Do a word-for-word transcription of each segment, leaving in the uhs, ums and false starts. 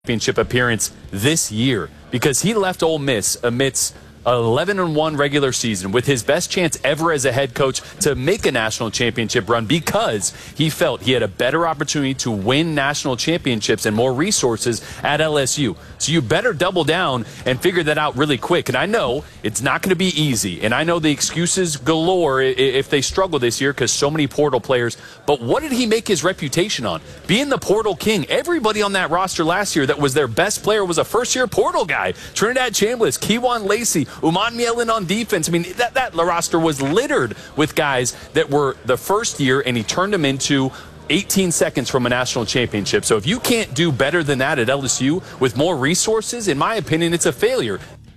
championship appearance this year because he left Ole Miss amidst eleven and one regular season with his best chance ever as a head coach to make a national championship run because he felt he had a better opportunity to win national championships and more resources at L S U. So you better double down and figure that out really quick. And I know it's not going to be easy, and I know the excuses galore if they struggle this year because so many portal players. But what did he make his reputation on? Being the portal king. Everybody on that roster last year that was their best player was a first-year portal guy. Trinidad Chambliss, Kewan Lacey, Uman Mielin on defense. I mean, that, that roster was littered with guys that were the first year, and he turned them into eighteen seconds from a national championship. So if you can't do better than that at L S U with more resources, in my opinion, it's a failure.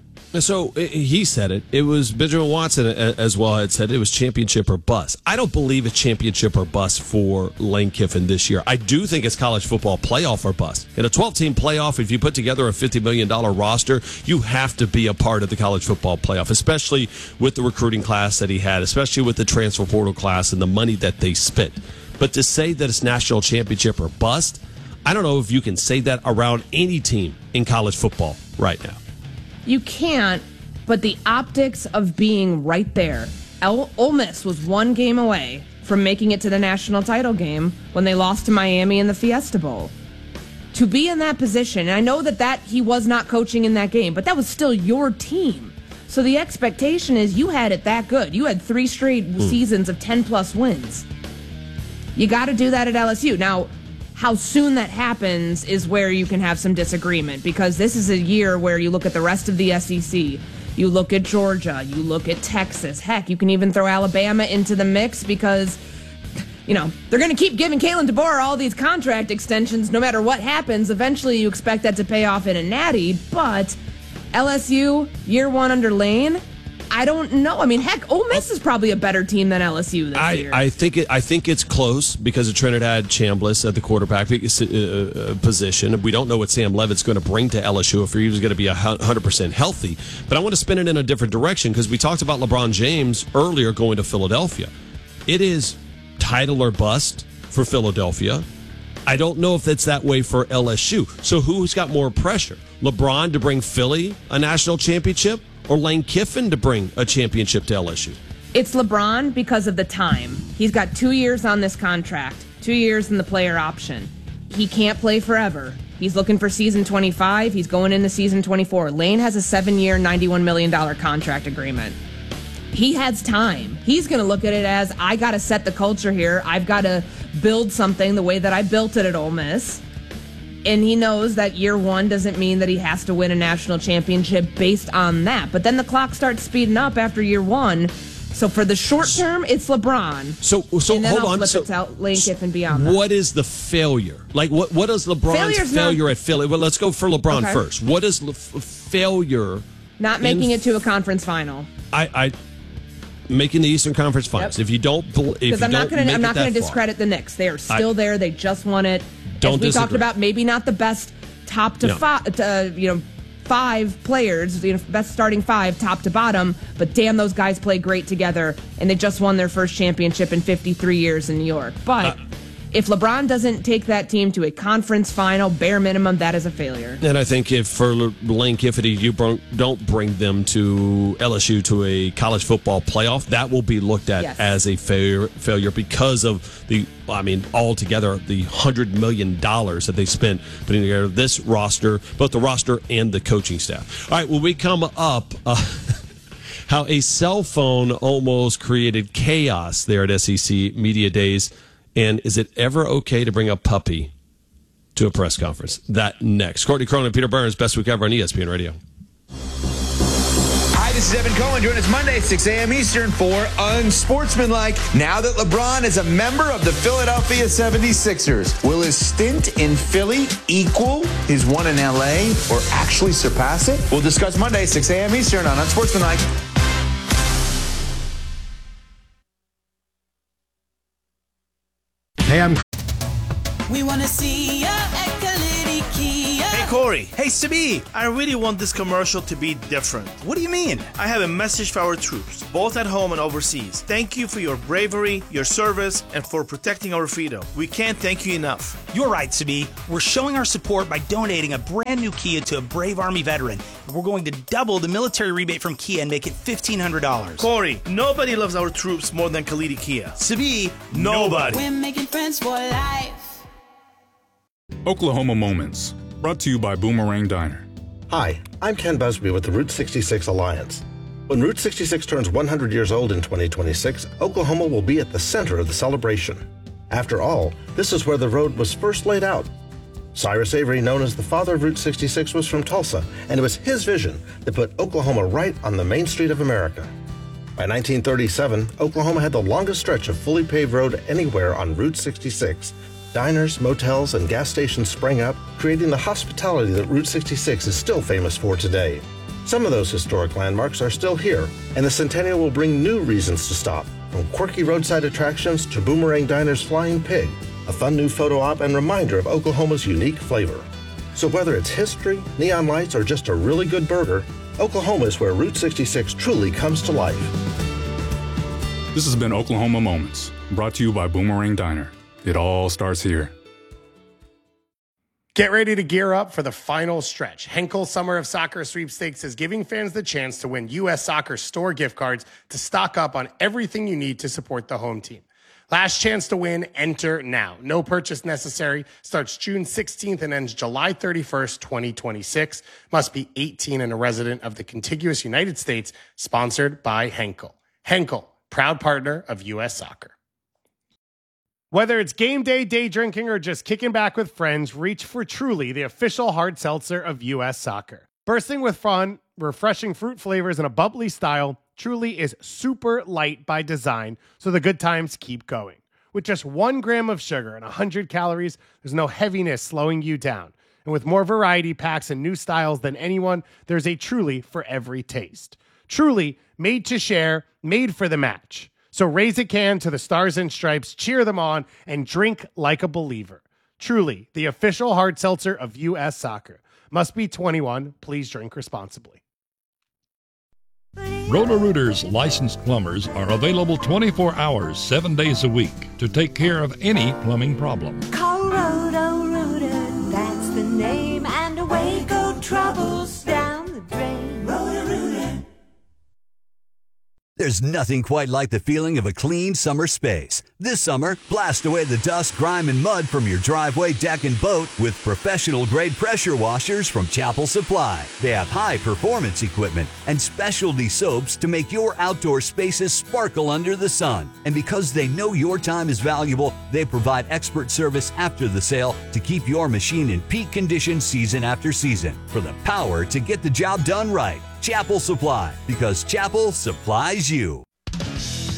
So he said it. It was Benjamin Watson as well had said it was championship or bust. I don't believe it's championship or bust for Lane Kiffin this year. I do think it's college football playoff or bust. In a twelve-team playoff, if you put together a fifty million dollars roster, you have to be a part of the college football playoff, especially with the recruiting class that he had, especially with the transfer portal class and the money that they spent. But to say that it's national championship or bust, I don't know if you can say that around any team in college football right now. You can't, but the optics of being right there. El- Ole Miss was one game away from making it to the national title game when they lost to Miami in the Fiesta Bowl. To be in that position, and I know that, that he was not coaching in that game, but that was still your team. So the expectation is you had it that good. You had three straight mm. seasons of ten-plus wins. You got to do that at L S U. Now, how soon that happens is where you can have some disagreement, because this is a year where you look at the rest of the S E C, you look at Georgia, you look at Texas, heck, you can even throw Alabama into the mix because, you know, they're going to keep giving Kalen DeBoer all these contract extensions no matter what happens. Eventually you expect that to pay off in a natty, but L S U, year one under Lane, I don't know. I mean, heck, Ole Miss is probably a better team than L S U this I, year. I think it. I think it's close because of Trinidad Chambliss at the quarterback uh, position. We don't know what Sam Levitt's going to bring to L S U if he was going to be one hundred percent healthy. But I want to spin it in a different direction because we talked about LeBron James earlier going to Philadelphia. It is title or bust for Philadelphia. I don't know if it's that way for L S U. So who's got more pressure? LeBron to bring Philly a national championship, or Lane Kiffin to bring a championship to L S U? It's LeBron because of the time. He's got two years on this contract, two years in the player option. He can't play forever. He's looking for season twenty-five. He's going into season twenty-four. Lane has a seven-year, ninety-one million dollars contract agreement. He has time. He's going to look at it as, I got to set the culture here. I've got to build something the way that I built it at Ole Miss. And he knows that year one doesn't mean that he has to win a national championship based on that. But then the clock starts speeding up after year one. So for the short term, it's LeBron. So, so and then hold I'll on. Flip so, it out Lane Kiffin beyond that. What is the failure? Like, what? What is LeBron's Failure's failure not, at Philly? Well, let's go for LeBron okay. first. What is le- failure? Not making in, it to a conference final. I. I Making the Eastern Conference Finals. Yep. If you don't, because I'm not going to, I'm not going to far, discredit the Knicks. They are still I, there. They just won it. Don't As we disagree. talked about, maybe not the best top to no. five, uh, you know, five players, you know, best starting five, top to bottom. But damn, those guys play great together, and they just won their first championship in fifty-three years in New York. But. Uh, If LeBron doesn't take that team to a conference final, bare minimum, that is a failure. And I think if for Lane Kiffin, you don't bring them to L S U to a college football playoff, that will be looked at yes. as a failure, failure because of the, I mean, altogether, the one hundred million dollars that they spent putting together this roster, both the roster and the coaching staff. All right, when we come up, uh, how a cell phone almost created chaos there at S E C Media Days. And is it ever okay to bring a puppy to a press conference? That next. Courtney Cronin and Peter Burns, Best Week Ever on E S P N Radio. Hi, this is Evan Cohen. Join us Monday, six a.m. Eastern for Unsportsmanlike. Now that LeBron is a member of the Philadelphia seventy-sixers, will his stint in Philly equal his one in L A or actually surpass it? We'll discuss Monday, six a.m. Eastern on Unsportsmanlike. Hey, I'm We want to see ya at Kalidi Kia. Hey, Corey. Hey, Sabi. I really want this commercial to be different. What do you mean? I have a message for our troops, both at home and overseas. Thank you for your bravery, your service, and for protecting our freedom. We can't thank you enough. You're right, Sabi. We're showing our support by donating a brand new Kia to a brave Army veteran. We're going to double the military rebate from Kia and make it fifteen hundred dollars. Corey, nobody loves our troops more than Khalidi Kia. Sabi, nobody. We're making friends for life. Oklahoma Moments, brought to you by Boomerang Diner. Hi, I'm Ken Busby with the Route sixty-six Alliance. When Route sixty-six turns one hundred years old in twenty twenty-six, Oklahoma will be at the center of the celebration. After all, this is where the road was first laid out. Cyrus Avery, known as the father of Route sixty-six, was from Tulsa, and it was his vision that put Oklahoma right on the main street of America. By nineteen thirty-seven, Oklahoma had the longest stretch of fully paved road anywhere on Route sixty-six. Diners, motels, and gas stations sprang up, creating the hospitality that Route sixty-six is still famous for today. Some of those historic landmarks are still here, and the Centennial will bring new reasons to stop, from quirky roadside attractions to Boomerang Diner's Flying Pig, a fun new photo op and reminder of Oklahoma's unique flavor. So whether it's history, neon lights, or just a really good burger, Oklahoma is where Route sixty-six truly comes to life. This has been Oklahoma Moments, brought to you by Boomerang Diner. It all starts here. Get ready to gear up for the final stretch. Henkel Summer of Soccer Sweepstakes is giving fans the chance to win U S Soccer store gift cards to stock up on everything you need to support the home team. Last chance to win, enter now. No purchase necessary. Starts June sixteenth and ends July thirty-first, twenty twenty-six. Must be eighteen and a resident of the contiguous United States. Sponsored by Henkel. Henkel, proud partner of U S Soccer. Whether it's game day, day drinking, or just kicking back with friends, reach for Truly, the official hard seltzer of U S Soccer. Bursting with fun, refreshing fruit flavors, and a bubbly style, Truly is super light by design, so the good times keep going. With just one gram of sugar and one hundred calories, there's no heaviness slowing you down. And with more variety packs and new styles than anyone, there's a Truly for every taste. Truly, made to share, made for the match. So raise a can to the Stars and Stripes, cheer them on, and drink like a believer. Truly, the official hard seltzer of U S Soccer. Must be twenty-one. Please drink responsibly. Roto-Rooters licensed plumbers are available twenty-four hours, seven days a week to take care of any plumbing problem. Call Roto-Rooter, that's the name, and away go troubles down the drain. Roto-Rooter. There's nothing quite like the feeling of a clean summer space. This summer, blast away the dust, grime, and mud from your driveway, deck, and boat with professional-grade pressure washers from Chapel Supply. They have high-performance equipment and specialty soaps to make your outdoor spaces sparkle under the sun. And because they know your time is valuable, they provide expert service after the sale to keep your machine in peak condition season after season for the power to get the job done right. Chapel Supply, because Chapel supplies you.